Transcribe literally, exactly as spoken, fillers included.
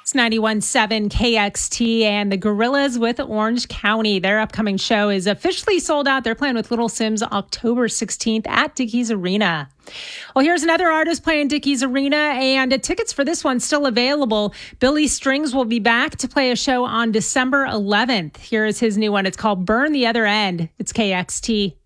It's ninety-one point seven K X T and the Gorillas with Orange County. Their upcoming show is officially sold out. They're playing with Little Sims October sixteenth at Dickies Arena. Well, here's another artist playing Dickies Arena, and tickets for this one still available. Billy Strings will be back to play a show on December eleventh. Here is his new one. It's called Burn the Other End. It's K X T.